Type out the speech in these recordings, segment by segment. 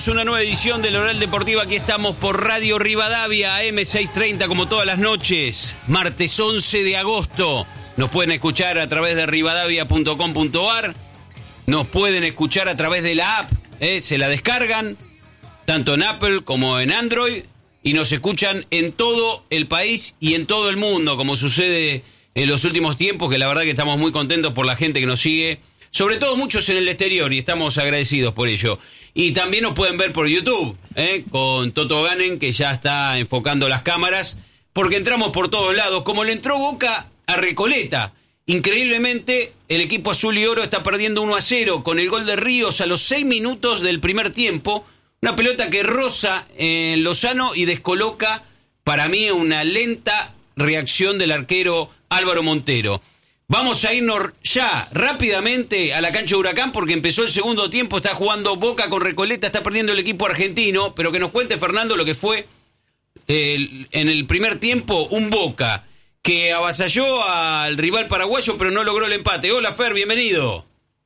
Una nueva edición del Oral Deportiva. Aquí estamos por Radio Rivadavia, AM630, como todas las noches. Martes 11 de agosto. Nos pueden escuchar a través de rivadavia.com.ar. Nos pueden escuchar a través de la app. Se la descargan, tanto en Apple como en Android. Y nos escuchan en todo el país y en todo el mundo, como sucede en los últimos tiempos, que la verdad que estamos muy contentos por la gente que nos sigue. Sobre todo muchos en el exterior, y estamos agradecidos por ello. Y también nos pueden ver por YouTube, con Toto Ganen, que ya está enfocando las cámaras, porque entramos por todos lados, como le entró Boca a Recoleta. Increíblemente, el equipo azul y oro está perdiendo 1-0 con el gol de Ríos a los 6 minutos del primer tiempo. Una pelota que roza en Lozano y descoloca, para mí, una lenta reacción del arquero Álvaro Montero. Vamos a irnos ya rápidamente a la cancha de Huracán porque empezó el segundo tiempo, está jugando Boca con Recoleta, está perdiendo el equipo argentino, pero que nos cuente Fernando lo que fue en el primer tiempo un Boca que avasalló al rival paraguayo pero no logró el empate. Hola Fer, bienvenido.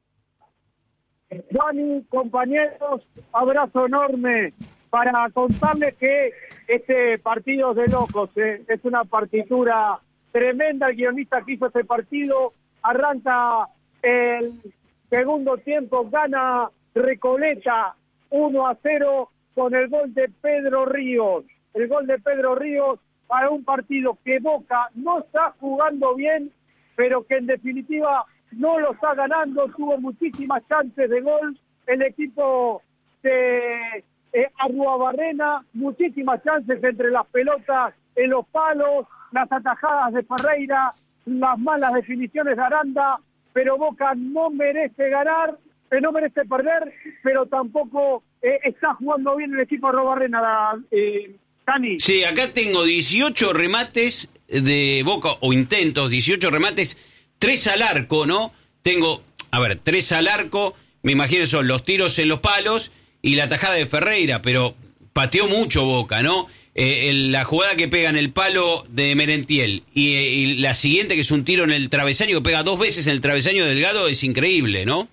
Dani, compañeros, abrazo enorme para contarles que este partido es de locos, es una partitura tremenda. El guionista que hizo este partido, arranca el segundo tiempo, gana Recoleta 1-0 con el gol de Pedro Ríos. El gol de Pedro Ríos para un partido que Boca no está jugando bien, pero que en definitiva no lo está ganando. Tuvo muchísimas chances de gol el equipo de Arruabarrena, muchísimas chances entre las pelotas en los palos, las atajadas de Ferreira, las malas definiciones de Aranda, pero Boca no merece ganar, no merece perder, pero tampoco está jugando bien el equipo de Arruabarrena, Dani. Sí, acá tengo 18 remates de Boca, o intentos, 18 remates, 3 al arco, ¿no? Tengo, 3 al arco, me imagino son los tiros en los palos y la tajada de Ferreira, pero pateó mucho Boca, ¿no? La jugada que pega en el palo de Merentiel y la siguiente, que es un tiro en el travesaño, que pega 2 veces en el travesaño de Delgado, es increíble, ¿no?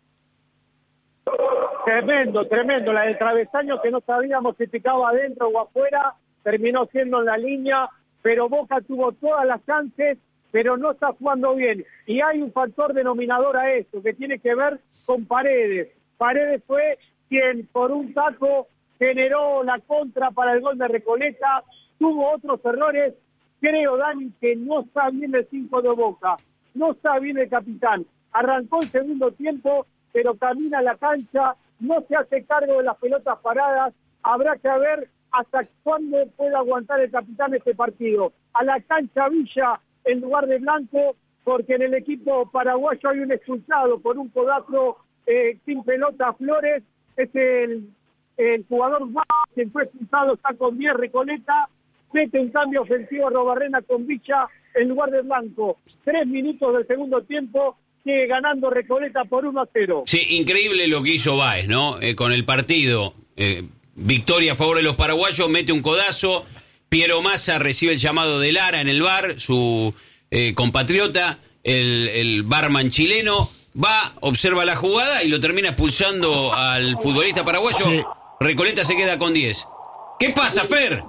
Tremendo. La del travesaño, que no sabíamos si picaba adentro o afuera, terminó siendo en la línea, pero Boca tuvo todas las chances, pero no está jugando bien. Y hay un factor denominador a esto, que tiene que ver con Paredes. Paredes fue quien, por un taco, generó la contra para el gol de Recoleta. Tuvo otros errores. Creo, Dani, que no está bien el 5 de Boca. No está bien el capitán. Arrancó el segundo tiempo, pero camina a la cancha, no se hace cargo de las pelotas paradas. Habrá que ver hasta cuándo puede aguantar el capitán este partido. A la cancha Villa en lugar de Blanco, porque en el equipo paraguayo hay un expulsado por un codazo sin pelota. Flores es el jugador más que fue expulsado, está con 10 Recoleta, mete un cambio ofensivo a Arruabarrena con Villa en lugar de Blanco. 3 minutos del segundo tiempo, sigue ganando Recoleta por 1-0. Sí, increíble lo que hizo Báez, ¿no? Con el partido, victoria a favor de los paraguayos, mete un codazo. Piero Massa recibe el llamado de Lara en el bar, su compatriota, el barman chileno, va, observa la jugada y lo termina expulsando al futbolista paraguayo. Sí. Recoleta se queda con 10. ¿Qué pasa, Fer?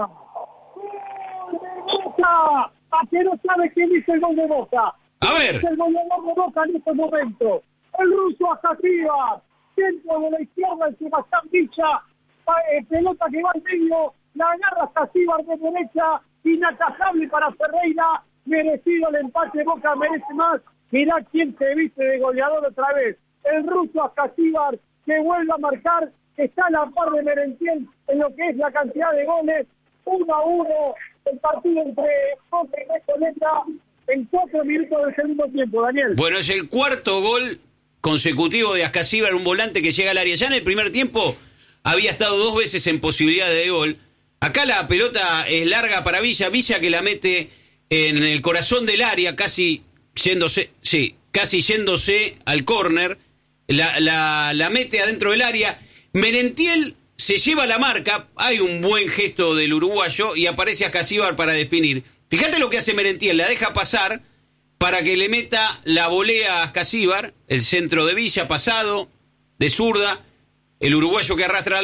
¿A qué no sabe quién hizo el gol de Boca? A ver. El gol de Boca en este momento. El ruso Ajativa, centro de la izquierda, el Sebastián Villa, pelota que va al medio, la agarra Ajativa de derecha, inatajable para Ferreira, merecido el empate. Boca merece más. Mirá quién se viste de goleador otra vez. El ruso Ajativa, que vuelve a marcar, está a la par de Merentiel en lo que es la cantidad de goles. 1-1 el partido entre Boca y Recoleta en 4 minutos del segundo tiempo, Daniel. Bueno, es el cuarto gol consecutivo de Ascasíbar, un volante que llega al área. Ya en el primer tiempo había estado 2 veces en posibilidad de gol. Acá la pelota es larga para Villa, Villa que la mete en el corazón del área, casi yéndose al córner, la mete adentro del área. Merentiel se lleva la marca, hay un buen gesto del uruguayo y aparece Ascasíbar para definir. Fíjate lo que hace Merentiel, la deja pasar para que le meta la volea a Ascasíbar, el centro de Villa pasado, de zurda, el uruguayo que arrastra